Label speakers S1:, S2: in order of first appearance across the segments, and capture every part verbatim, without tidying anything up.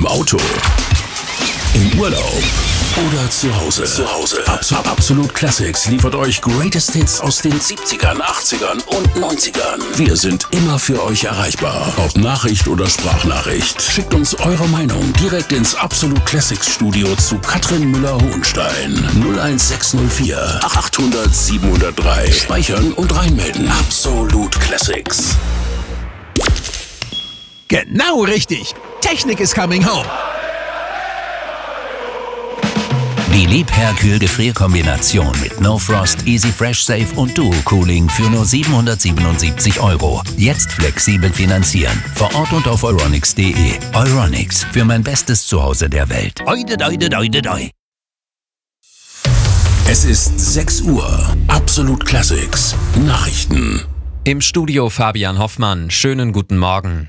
S1: Auto, im Urlaub oder zu Hause. Zu Hause. Absolut, Absolut Classics liefert euch Greatest Hits aus den siebzigern, achtzigern und neunzigern. Wir sind immer für euch erreichbar. Ob Nachricht oder Sprachnachricht. Schickt uns eure Meinung direkt ins Absolut Classics Studio zu Katrin Müller-Hohenstein. null eins sechs null vier achthundert siebenhundertdrei. Speichern und reinmelden. Absolut Classics.
S2: Genau richtig. Technik is coming home.
S3: Die Liebherr-Kühl-Gefrierkombination mit No Frost, Easy Fresh Safe und Duo Cooling für nur siebenhundertsiebenundsiebzig Euro. Jetzt flexibel finanzieren. Vor Ort und auf euronics punkt de. Euronics, für mein bestes Zuhause der Welt. Oide, oide, oide, oide.
S1: Es ist sechs Uhr. Absolut Classics. Nachrichten.
S4: Im Studio Fabian Hoffmann. Schönen guten Morgen.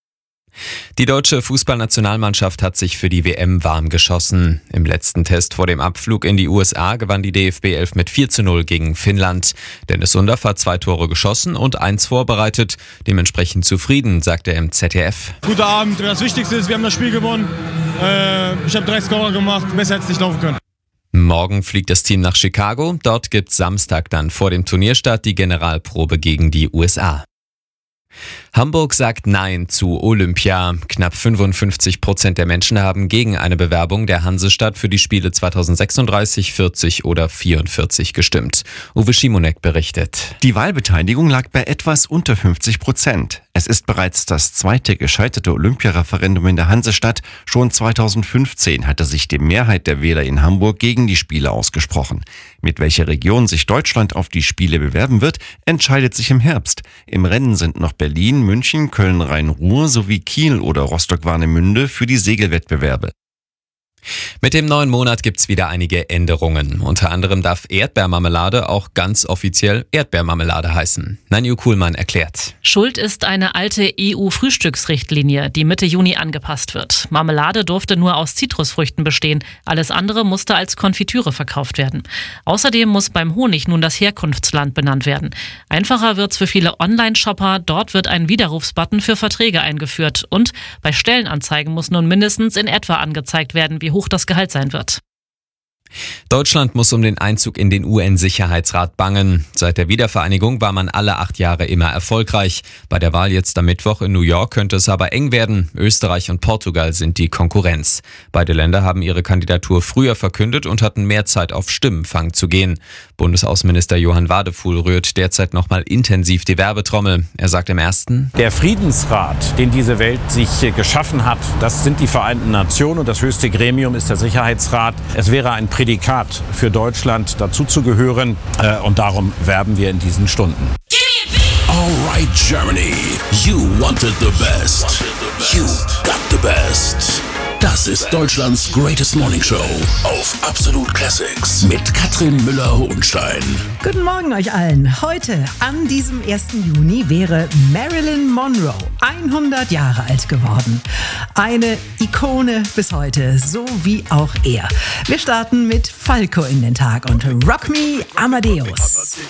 S4: Die deutsche Fußballnationalmannschaft hat sich für die W M warm geschossen. Im letzten Test vor dem Abflug in die U S A gewann die D F B elf mit vier zu null gegen Finnland. Dennis Undaff hat zwei Tore geschossen und eins vorbereitet. Dementsprechend zufrieden, sagt er im Z D F.
S5: Guter Abend. Das Wichtigste ist, wir haben das Spiel gewonnen. Äh, ich habe drei Scorer gemacht. Besser hätte es nicht laufen können.
S4: Morgen fliegt das Team nach Chicago. Dort gibt's Samstag dann vor dem Turnierstart die Generalprobe gegen die U S A. Hamburg sagt Nein zu Olympia. Knapp fünfundfünfzig Prozent der Menschen haben gegen eine Bewerbung der Hansestadt für die Spiele zweitausendsechsunddreißig, vierzig oder vierundvierzig gestimmt. Uwe Schimonek berichtet.
S6: Die Wahlbeteiligung lag bei etwas unter fünfzig Prozent. Es ist bereits das zweite gescheiterte Olympiareferendum in der Hansestadt. Schon zweitausendfünfzehn hatte sich die Mehrheit der Wähler in Hamburg gegen die Spiele ausgesprochen. Mit welcher Region sich Deutschland auf die Spiele bewerben wird, entscheidet sich im Herbst. Im Rennen sind noch Berlin, München, Köln, Rhein-Ruhr sowie Kiel oder Rostock-Warnemünde für die Segelwettbewerbe.
S4: Mit dem neuen Monat gibt's wieder einige Änderungen. Unter anderem darf Erdbeermarmelade auch ganz offiziell Erdbeermarmelade heißen. Nanju Kuhlmann erklärt.
S7: Schuld ist eine alte E U-Frühstücksrichtlinie, die Mitte Juni angepasst wird. Marmelade durfte nur aus Zitrusfrüchten bestehen. Alles andere musste als Konfitüre verkauft werden. Außerdem muss beim Honig nun das Herkunftsland benannt werden. Einfacher wird's für viele Online-Shopper. Dort wird ein Widerrufsbutton für Verträge eingeführt. Und bei Stellenanzeigen muss nun mindestens in etwa angezeigt werden, wie hoch das Gehalt sein wird.
S4: Deutschland muss um den Einzug in den U N-Sicherheitsrat bangen. Seit der Wiedervereinigung war man alle acht Jahre immer erfolgreich. Bei der Wahl jetzt am Mittwoch in New York könnte es aber eng werden. Österreich und Portugal sind die Konkurrenz. Beide Länder haben ihre Kandidatur früher verkündet und hatten mehr Zeit auf Stimmenfang zu gehen. Bundesaußenminister Johann Wadefuhl rührt derzeit nochmal intensiv die Werbetrommel. Er sagt im ersten:
S8: Der Friedensrat, den diese Welt sich geschaffen hat, das sind die Vereinten Nationen und das höchste Gremium ist der Sicherheitsrat. Es wäre ein Prädikat für Deutschland, dazu zu gehören, äh, und darum werben wir in diesen Stunden.
S1: Alright Germany, you wanted the best. You got the best. Das ist Deutschlands Greatest Morning Show auf Absolut Classics mit Katrin Müller-Hohenstein.
S9: Guten Morgen euch allen. Heute, an diesem ersten Juni, wäre Marilyn Monroe hundert Jahre alt geworden. Eine Ikone bis heute, so wie auch er. Wir starten mit Falco in den Tag und Rock Me Amadeus.